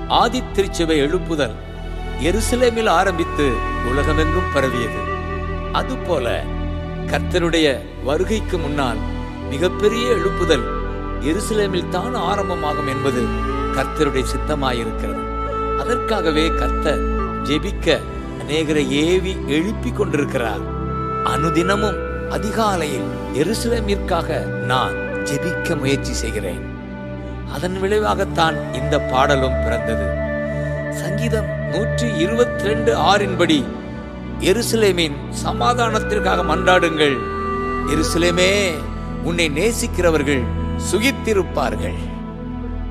ஆதி திருச்சபை எழுப்புதல் எருசலேமில் ஆரம்பித்து உலகமெங்கும் பரவியது. அதுபோல கர்த்தருடைய வருகைக்கு முன்னால் மிகப்பெரிய எழுப்புதல் எருசலேமில் தான் ஆரம்பமாகும் என்பது கர்த்தருடைய சித்தமாயிருக்கிறது. அதற்காகவே கர்த்தர் ஜெபிக்க அநேகரை ஏவி எழுப்பி கொண்டிருக்கிறார். அனுதினமும் அதிகாலையில் எருசலேமிற்காக நான் ஜெபிக்க முயற்சி செய்கிறேன். அதன் விளைவாகத்தான் இந்த பாடலும் பிறந்தது. சங்கீதம் 122:6 எருசலேமின் சமாதானத்திற்காக மன்றாடுங்கள். எருசலேமே, உன்னை நேசிக்கிறவர்கள் சுகித்திருப்பார்கள்.